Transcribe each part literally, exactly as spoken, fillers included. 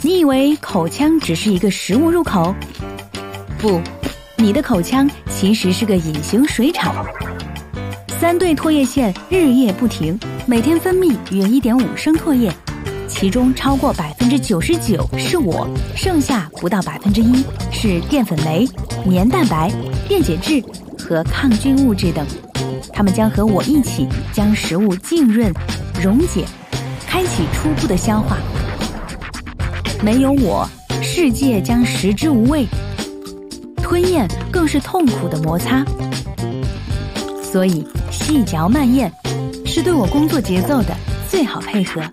你以为口腔只是一个食物入口？不，你的口腔其实是个隐形水厂。三对唾液腺日夜不停，每天分泌约 一点五 升唾液，其中超过 百分之九十九 是我，剩下不到 百分之一 是淀粉酶、黏蛋白、电解质和抗菌物质等。它们将和我一起将食物浸润、溶解，开启初步的消化。没有我，世界将食之无味，吞咽更是痛苦的摩擦。所以细嚼慢咽是对我工作节奏的最好配合。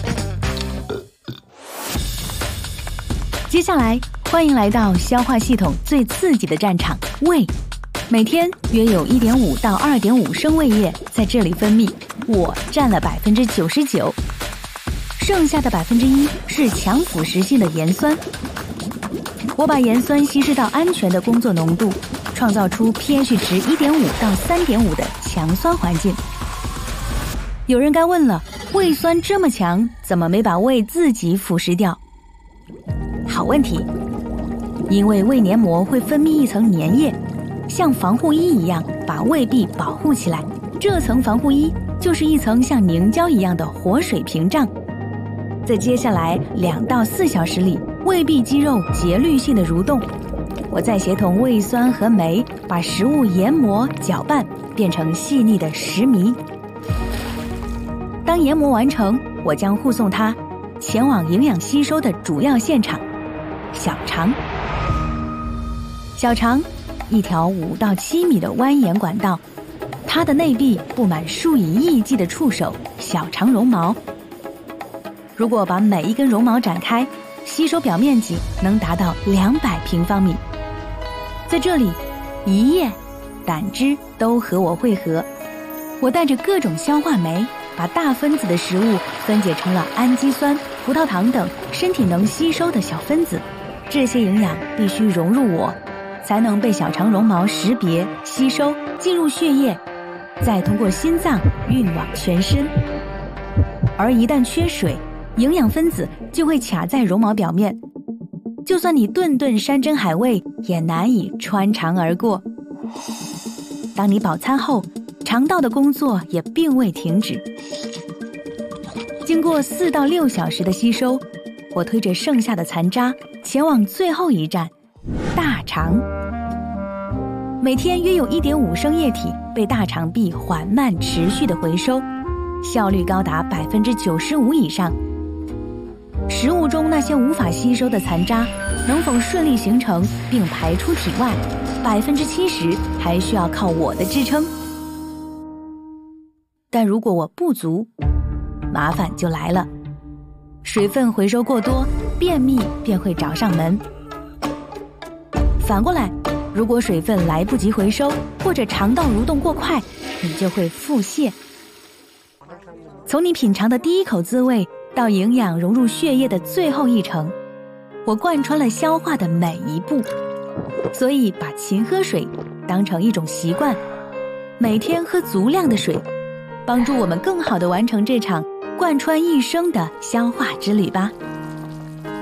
接下来欢迎来到消化系统最刺激的战场——胃。每天约有 一点五到二点五 升胃液在这里分泌，我占了 百分之九十九， 剩下的 百分之一 是强腐蚀性的盐酸。我把盐酸稀释到安全的工作浓度，创造出 pH 值 一点五到三点五 的强酸环境。有人该问了，胃酸这么强，怎么没把胃自己腐蚀掉？好问题，因为胃黏膜会分泌一层粘液，像防护衣一样把胃壁保护起来。这层防护衣就是一层像凝胶一样的活水屏障。在接下来两到四小时里，胃壁肌肉节律性的蠕动，我再协同胃酸和酶把食物研磨搅拌，变成细腻的食糜。当研磨完成，我将护送它前往营养吸收的主要现场——小肠。小肠，一条五到七米的蜿蜒管道，它的内壁布满数以亿计的触手——小肠绒毛。如果把每一根绒毛展开，吸收表面积能达到两百平方米。在这里，胰液、胆汁都和我汇合，我带着各种消化酶，把大分子的食物分解成了氨基酸、葡萄糖等身体能吸收的小分子。这些营养必须融入我，才能被小肠绒毛识别、吸收，进入血液，再通过心脏运往全身。而一旦缺水，营养分子就会卡在绒毛表面，就算你顿顿山珍海味，也难以穿肠而过。当你饱餐后，肠道的工作也并未停止。经过四到六小时的吸收，我推着剩下的残渣前往最后一站——大肠。每天约有 一点五 升液体被大肠壁缓慢持续的回收，效率高达 百分之九十五 以上。食物中那些无法吸收的残渣能否顺利形成并排出体外， 百分之七十 还需要靠我的支撑。但如果我不足，麻烦就来了。水分回收过多，便秘便会找上门。反过来，如果水分来不及回收，或者肠道蠕动过快，你就会腹泻。从你品尝的第一口滋味到营养融入血液的最后一程，我贯穿了消化的每一步。所以把勤喝水当成一种习惯，每天喝足量的水，帮助我们更好地完成这场贯穿一生的消化之旅吧。